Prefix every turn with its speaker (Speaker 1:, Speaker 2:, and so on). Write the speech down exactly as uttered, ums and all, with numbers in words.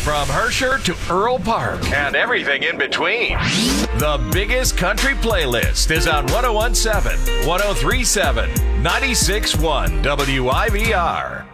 Speaker 1: From Herscher to Earl Park and everything in between. The biggest country playlist is on one oh one point seven, one oh three point seven, ninety-six point one W I V R.